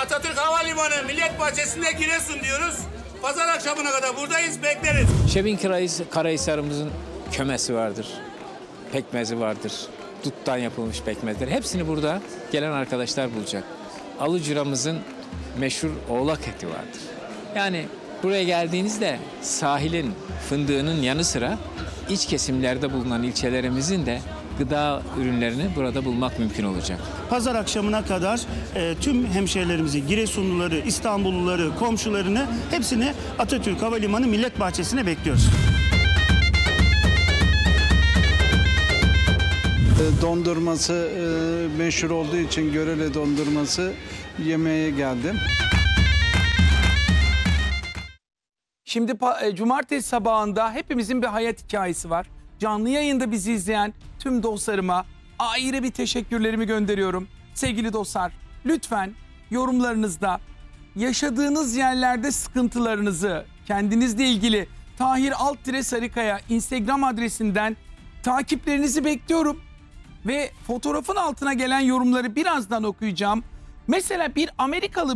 Atatürk Havalimanı, Millet Bahçesi'nde Giresun diyoruz. Pazar akşamına kadar buradayız, bekleriz. Şebin Karahisar'ımızın kömesi vardır, pekmezi vardır, duttan yapılmış pekmezler. Hepsini burada gelen arkadaşlar bulacak. Alıcıramızın meşhur oğlak eti vardır. Yani buraya geldiğinizde sahilin fındığının yanı sıra iç kesimlerde bulunan ilçelerimizin de gıda ürünlerini burada bulmak mümkün olacak. Pazar akşamına kadar tüm hemşehrilerimizi, Giresunluları, İstanbulluları, komşularını hepsini Atatürk Havalimanı Millet Bahçesi'ne bekliyoruz. Dondurması meşhur olduğu için Görele dondurması yemeye geldim. Şimdi cumartesi sabahında hepimizin bir hayat hikayesi var. Canlı yayında bizi izleyen tüm dostlarıma ayrı bir teşekkürlerimi gönderiyorum. Sevgili dostlar, lütfen yorumlarınızda yaşadığınız yerlerde sıkıntılarınızı, kendinizle ilgili Tahir Alt-Sarıkaya Instagram adresinden takiplerinizi bekliyorum. Ve fotoğrafın altına gelen yorumları birazdan okuyacağım. Mesela bir Amerikalı